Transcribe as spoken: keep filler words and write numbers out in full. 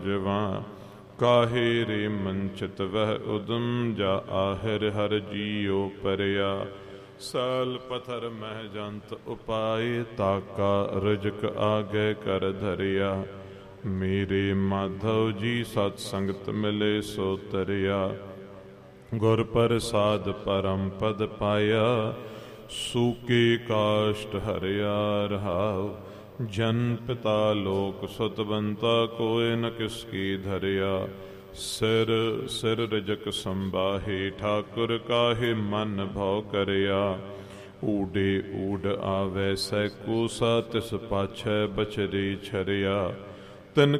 ਜਵਾਂ ਕਾਹੇ ਰੇ ਮੰਚਿਤ ਵਹਿ ਉਦਮ ਜਾ ਆਹਿਰ ਹਰ ਜੀਉ ਪਰਿਆ। ਸਾਲ ਪਥਰ ਮਹਿ ਜੰਤ ਉਪਾਏ ਤਾਕਾ ਰਜਕ ਆਗੇ ਕਰ ਧਰਿਆ। ਮੇਰੇ ਮਾਧਵ ਜੀ ਸਤ ਸੰਗਤ ਮਿਲੇ ਸੋ ਤਰਿਆ। ਗੁਰ ਪ੍ਰਸਾਦ ਪਰਮ ਪਦ ਪਾਇਆ ਸੂਕੇ ਕਾਸ਼ਟ ਹਰਿਆ ਰਹਾਉ। ਜਨ ਪਿਤਾ ਲੋਕ ਸੁਤਵੰਤਾ ਕੋਇ ਨ ਕਿਸ ਕੀ ਧਰਿਆ। ਸਿਰ ਸਿਰ ਰਜਕ ਸੰਬਾਹੇ ਠਾਕੁਰ ਕਾਹੇ ਮਨ ਭਉ ਕਰਿਆ। ਊਡੇ ਊਡ ਆਵੈ ਸੈ ਕੂਸਾ ਤਿਸ ਪਾਛੈ ਬਚਰੀ ਛਰਿਆ। ਤਿਨ